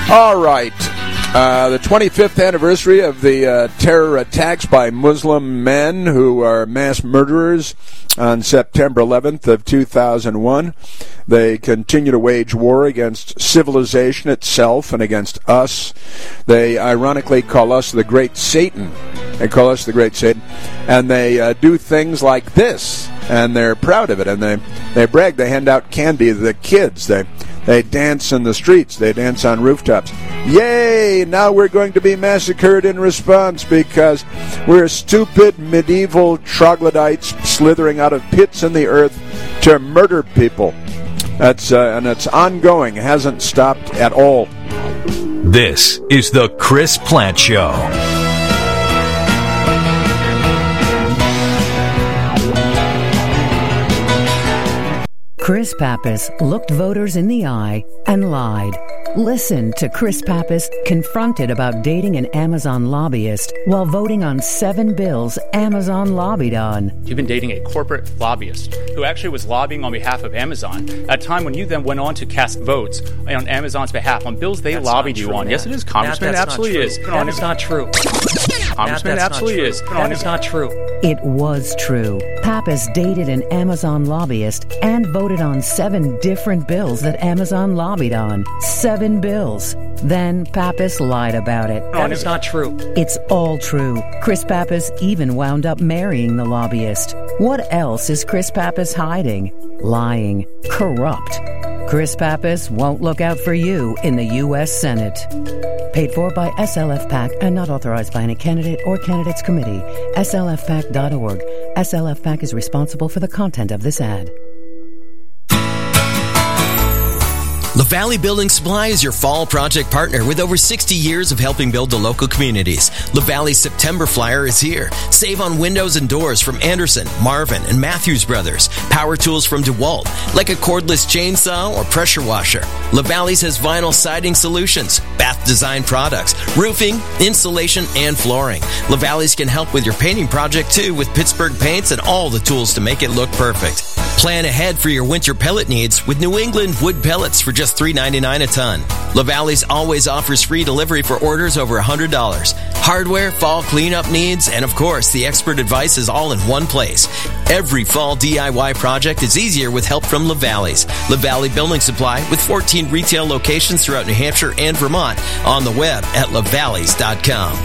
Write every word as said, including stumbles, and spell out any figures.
All right. Uh, the twenty-fifth anniversary of the uh, terror attacks by Muslim men who are mass murderers on September eleventh of two thousand one. They continue to wage war against civilization itself and against us. They ironically call us the Great Satan. They call us the Great Satan. And they uh, do things like this, and they're proud of it, and they, they brag. They hand out candy to the kids. They They dance in the streets. They dance on rooftops. Yay! Now we're going to be massacred in response because we're stupid medieval troglodytes slithering out of pits in the earth to murder people. That's uh, and it's ongoing. It hasn't stopped at all. This is the Chris Plante Show. Chris Pappas looked voters in the eye and lied. Listen to Chris Pappas confronted about dating an Amazon lobbyist while voting on seven bills Amazon lobbied on. You've been dating a corporate lobbyist who actually was lobbying on behalf of Amazon at a time when you then went on to cast votes on Amazon's behalf on bills they that's lobbied you true, on. Matt. Yes, it is, Congressman. Matt, It absolutely is. That is not true. Congressman, Matt, absolutely is. That is not true. It was true. Pappas dated an Amazon lobbyist and voted on seven different bills that Amazon lobbied on. Seven bills. Then Pappas lied about it. That is not true. It's all true. Chris Pappas even wound up marrying the lobbyist. What else is Chris Pappas hiding? Lying. Corrupt. Chris Pappas won't look out for you in the U S Senate. Paid for by S L F PAC and not authorized by any candidate or candidates committee. S L F PAC dot org. S L F PAC is responsible for the content of this ad. LaValley Building Supply is your fall project partner with over sixty years of helping build the local communities. LaValley's September Flyer is here. Save on windows and doors from Anderson, Marvin, and Matthews Brothers. Power tools from DeWalt, like a cordless chainsaw or pressure washer. LaValley's has vinyl siding solutions, bath design products, roofing, insulation, and flooring. LaValley's can help with your painting project too with Pittsburgh paints and all the tools to make it look perfect. Plan ahead for your winter pellet needs with New England wood pellets for just three ninety-nine a ton. LaValley's always offers free delivery for orders over one hundred dollars. Hardware, fall cleanup needs, and of course, the expert advice is all in one place. Every fall D I Y project is easier with help from LaValley's. LaValley Building Supply with fourteen retail locations throughout New Hampshire and Vermont on the web at lavalleys dot com.